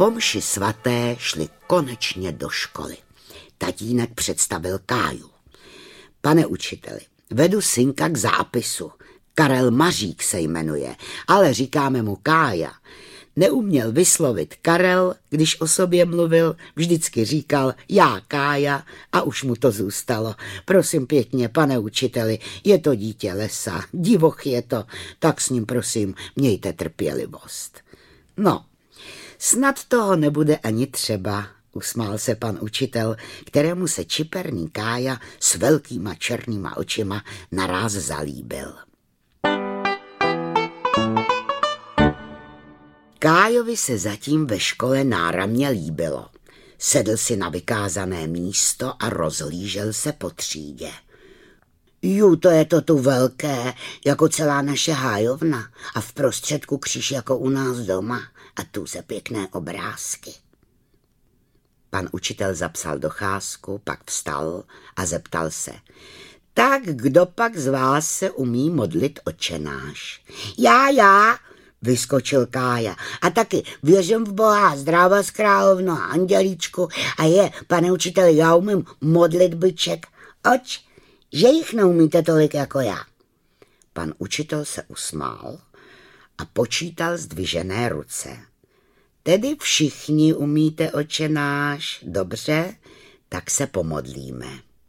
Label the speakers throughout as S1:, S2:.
S1: Po mši svaté šli konečně do školy. Tatínek představil Káju. Pane učiteli, vedu synka k zápisu. Karel Mařík se jmenuje, ale říkáme mu Kája. Neuměl vyslovit Karel, když o sobě mluvil, vždycky říkal já Kája a už mu to zůstalo. Prosím pěkně, pane učiteli, je to dítě lesa, divoch je to, tak s ním prosím mějte trpělivost. No, snad toho nebude ani třeba, usmál se pan učitel, kterému se čiperný Kája s velkýma černýma očima naráz zalíbil. Kájovi se zatím ve škole náramně líbilo. Sedl si na vykázané místo a rozhlížel se po třídě. To je to tu velké, jako celá naše hájovna a v prostředku kříž jako u nás doma a tu se pěkné obrázky. Pan učitel zapsal docházku, pak vstal a zeptal se. Tak kdo pak z vás se umí modlit Otčenáš? Já, vyskočil Kája. A taky věřím v Boha, zdráva z královno a andělíčku a pane učiteli, já umím modlit byček. Oč, že jich neumíte tolik jako já. Pan učitel se usmál a počítal zdvižené ruce. Tedy všichni umíte Otčenáš, dobře, tak se pomodlíme.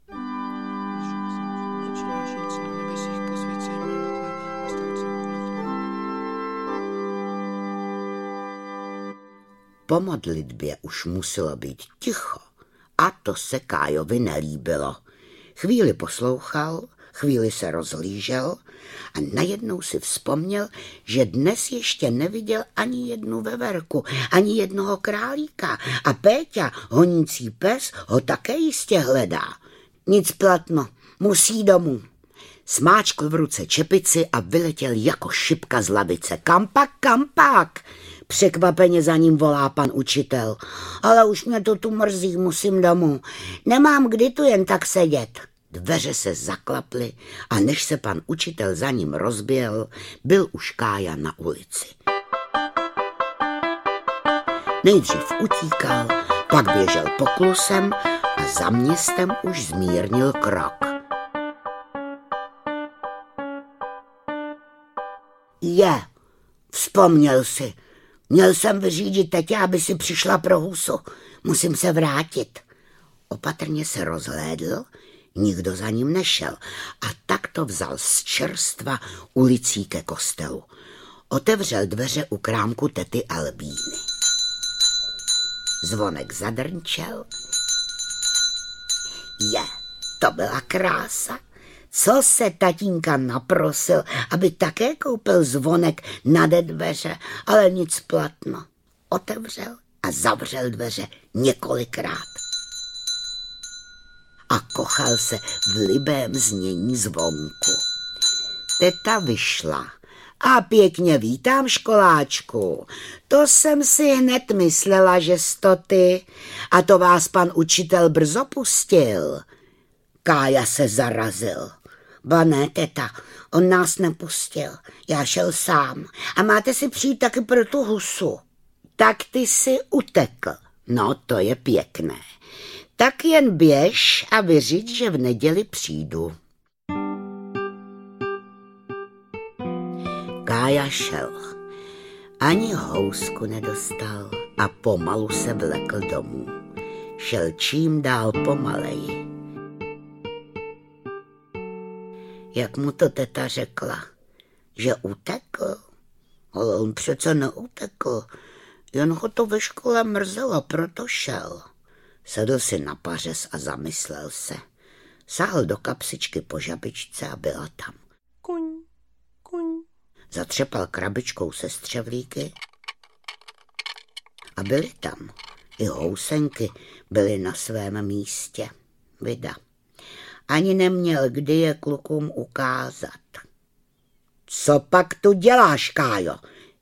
S1: Po modlitbě už muselo být ticho a to se Kájovi nelíbilo. Chvíli poslouchal, chvíli se rozhlížel a najednou si vzpomněl, že dnes ještě neviděl ani jednu veverku, ani jednoho králíka a Péťa, honící pes, ho také jistě hledá. Nic platno, musí domů. Smáčkl v ruce čepici a vyletěl jako šipka z lavice. Kampak! Překvapeně za ním volá pan učitel. Ale už mě to tu mrzí, musím domů. Nemám kdy tu jen tak sedět. Dveře se zaklaply a než se pan učitel za ním rozběhl, byl už Kája na ulici. Nejdřív utíkal, pak běžel poklusem a za městem už zmírnil krok. Vzpomněl si. Měl jsem vyřídit tetě, aby si přišla pro husu. Musím se vrátit. Opatrně se rozhlédl, nikdo za ním nešel a tak to vzal z čerstva ulicí ke kostelu. Otevřel dveře u krámku tety Albíny. Zvonek zadrnčel. To byla krása. Co se tatínka naprosil, aby také koupil zvonek nade dveře, ale nic platno. Otevřel a zavřel dveře několikrát. A kochal se v libém znění zvonku. Teta vyšla. A pěkně vítám, školáčku. To jsem si hned myslela, že jste ty. A to vás pan učitel brzo pustil. Kája se zarazil. Ba ne, teta, on nás nepustil. Já šel sám. A máte si přijít taky pro tu husu. Tak ty si utekl. No, to je pěkné. Tak jen běž a vyřiď, že v neděli přijdu. Kája šel. Ani housku nedostal a pomalu se vlekl domů. Šel čím dál pomaleji. Jak mu to teta řekla, že utekl? Ale on přece neutekl, jen ho to ve škole mrzelo, proto šel. Sedl si na pařez a zamyslel se. Sáhl do kapsičky po žabičce a byla tam. Kuň. Zatřepal krabičkou se střevlíky a byly tam. I housenky byly na svém místě. Vida. Ani neměl kdy je klukům ukázat. Co pak tu děláš, Kájo?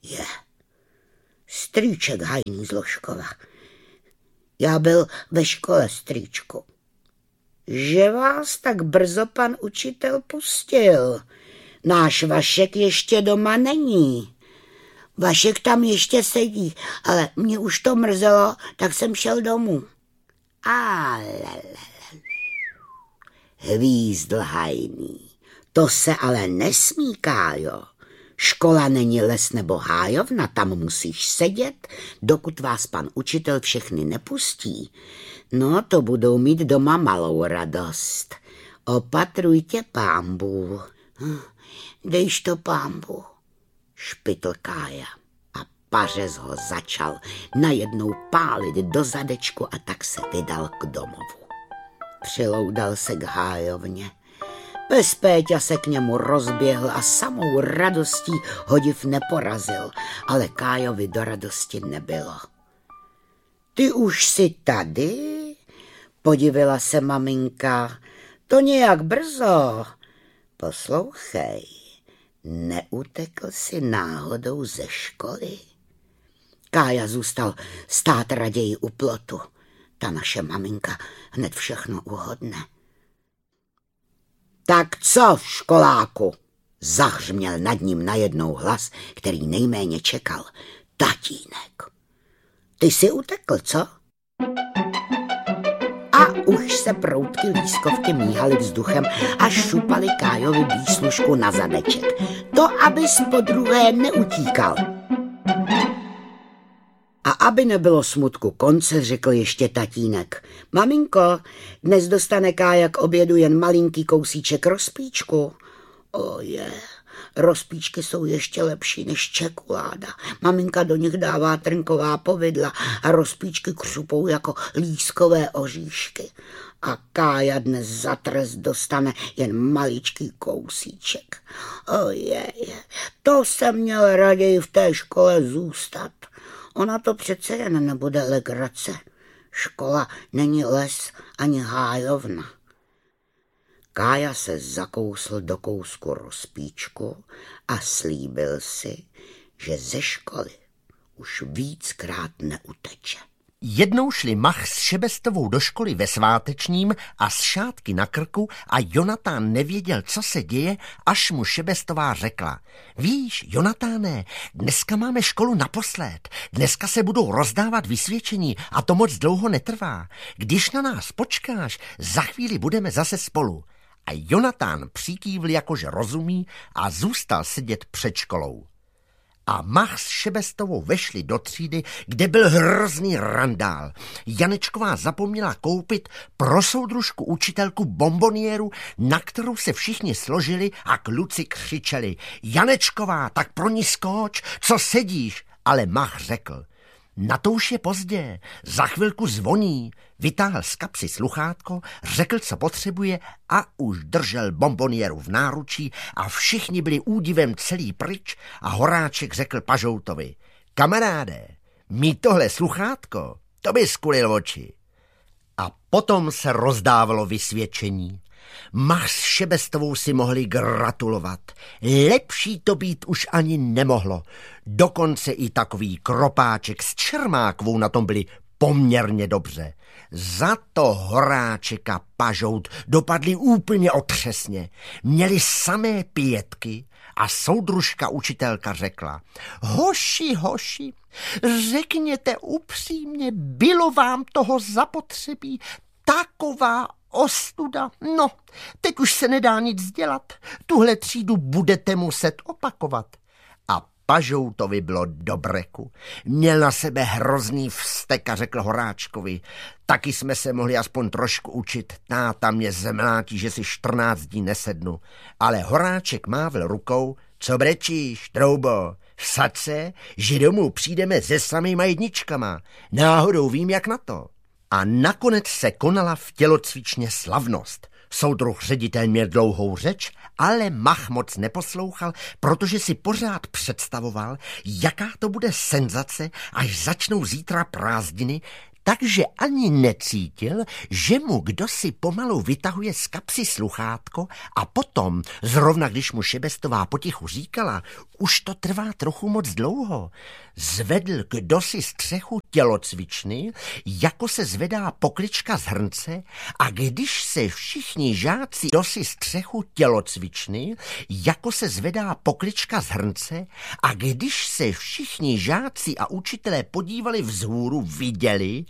S1: Strýček hajný z Ložkova. Já byl ve škole, strýčku. Že vás tak brzo pan učitel pustil? Náš Vašek ještě doma není. Vašek tam ještě sedí, ale mě už to mrzelo, tak jsem šel domů. Hvízdl hajný. To se ale nesmí, Kájo. Škola není les nebo hájovna, tam musíš sedět, dokud vás pan učitel všechny nepustí. No, to budou mít doma malou radost. Opatruj tě, pámbu. Dejš to, pámbu, špitl Kája. A pařez ho začal najednou pálit do zadečku a tak se vydal k domovu. Přiloudal se k hájovně. Pes Péťa se k němu rozběhl a samou radostí ho div neporazil, ale Kájovi do radosti nebylo. Ty už jsi tady? Podivila se maminka. To nějak brzo. Poslouchej, neutekl jsi náhodou ze školy? Kája zůstal stát raději u plotu. Ta naše maminka hned všechno uhodne. Tak co, školáku? Zahřměl nad ním najednou hlas, který nejméně čekal. Tatínek. Ty jsi utekl, co? A už se proutky lískovky míhaly vzduchem a šupaly Kájovi výslužku na zadeček. To, abys podruhé neutíkal. A aby nebylo smutku konce, řekl ještě tatínek. Maminko, dnes dostane Kája k obědu jen malinký kousíček rozpíčku. Rozpíčky jsou ještě lepší než čekuláda. Maminka do nich dává trnková povidla a rozpíčky křupou jako lískové oříšky. A Kája dnes za trest dostane jen maličký kousíček. To jsem měl raději v té škole zůstat. Ona to přece jen nebude legrace. Škola není les ani hájovna. Kája se zakousl do kousku rozpíčku a slíbil si, že ze školy už víckrát neuteče.
S2: Jednou šli Mach s Šebestovou do školy ve svátečním a s šátky na krku a Jonatán nevěděl, co se děje, až mu Šebestová řekla. Víš, Jonatáne, dneska máme školu naposled. Dneska se budou rozdávat vysvědčení a to moc dlouho netrvá. Když na nás počkáš, za chvíli budeme zase spolu. A Jonatán přikývl, jakože rozumí a zůstal sedět před školou. A Mach s Šebestovou vešli do třídy, kde byl hrozný randál. Janečková zapomněla koupit pro soudružku učitelku bonboniéru, na kterou se všichni složili a kluci křičeli. Janečková, tak pro ní skoč, co sedíš? Ale Mach řekl. Na to už je pozdě, za chvilku zvoní. Vytáhl z kapsy sluchátko, řekl, co potřebuje a už držel bonboniéru v náručí a všichni byli údivem celý pryč a Horáček řekl Pažoutovi. Kamaráde, mít tohle sluchátko, to by skulil oči. A potom se rozdávalo vysvědčení. Mach s Šebestovou si mohli gratulovat. Lepší to být už ani nemohlo. Dokonce i takový Kropáček s Čermákovou na tom byli poměrně dobře. Za to Horáček a Pažout dopadli úplně otřesně. Měli samé 5 a soudružka učitelka řekla. Hoši, řekněte upřímně, bylo vám toho zapotřebí? Taková ostuda. No, teď už se nedá nic dělat. Tuhle třídu budete muset opakovat. A Pažoutovi bylo do breku. Měl na sebe hrozný vztek a řekl Horáčkovi. Taky jsme se mohli aspoň trošku učit. Táta mě zemlátí, že si 14 dní nesednu. Ale Horáček mávl rukou. Co brečíš, troubo? Vsaď se, že domů přijdeme se samýma jedničkama. Náhodou vím, jak na to. A nakonec se konala v tělocvičně slavnost. Soudruh ředitel měl dlouhou řeč, ale Mach moc neposlouchal, protože si pořád představoval, jaká to bude senzace, až začnou zítra prázdniny, takže ani necítil, že mu kdosi pomalu vytahuje z kapsy sluchátko a potom, zrovna když mu Šebestová potichu říkala, už to trvá trochu moc dlouho, zvedl kdosi střechu tělocvičny, jako se zvedá poklička z hrnce, a když se všichni žáci kdosi střechu tělocvičny, jako se zvedá poklička z hrnce, a když se všichni žáci a učitelé podívali vzhůru, viděli,